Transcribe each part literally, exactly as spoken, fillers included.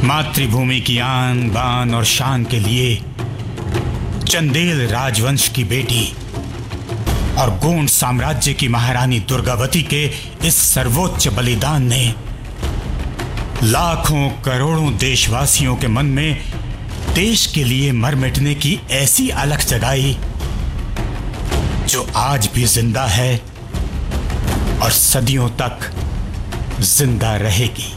मातृभूमि की आन बान और शान के लिए चंदेल राजवंश की बेटी और गोंड साम्राज्य की महारानी दुर्गावती के इस सर्वोच्च बलिदान ने लाखों करोड़ों देशवासियों के मन में देश के लिए मर मिटने की ऐसी अलख जगाई जो आज भी जिंदा है और सदियों तक जिंदा रहेगी।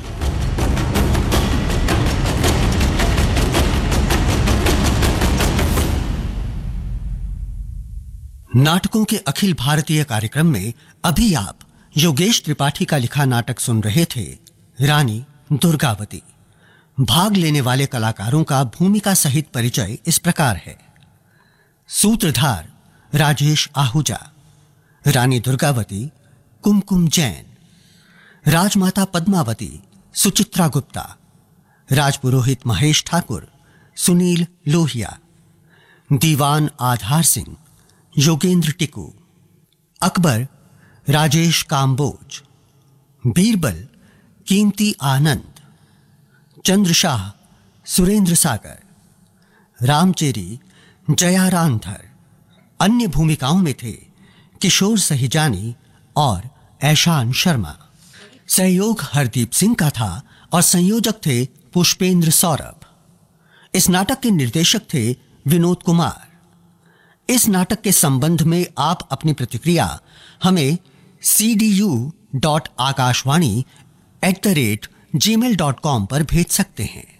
नाटकों के अखिल भारतीय कार्यक्रम में अभी आप योगेश त्रिपाठी का लिखा नाटक सुन रहे थे, रानी दुर्गावती। भाग लेने वाले कलाकारों का भूमिका सहित परिचय इस प्रकार है। सूत्रधार राजेश आहूजा, रानी दुर्गावती कुमकुम जैन, राजमाता पद्मावती सुचित्रा गुप्ता, राजपुरोहित महेश ठाकुर सुनील लोहिया, दीवान आधार सिंह योगेंद्र टिकू, अकबर राजेश काम्बोज, बीरबल कीमती आनंद, चंद्रशाह सुरेंद्र सागर, रामचेरी जया रामधर। अन्य भूमिकाओं में थे किशोर सहिजानी और ऐशान शर्मा। सहयोग हरदीप सिंह का था और संयोजक थे पुष्पेंद्र सौरभ। इस नाटक के निर्देशक थे विनोद कुमार। इस नाटक के संबंध में आप अपनी प्रतिक्रिया हमें C D U dot Akashvani at the rate ji mail dot com पर भेज सकते हैं।